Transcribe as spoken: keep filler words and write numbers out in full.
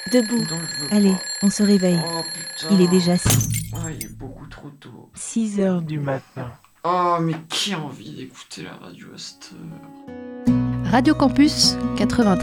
Debout. Non, je veux Allez, pas. on se réveille. Oh putain. Il est déjà six Ah, il est beaucoup trop tôt. heures du matin. Oh, mais qui a envie d'écouter la radio à cette heure? Radio Campus quatre-vingt-treize.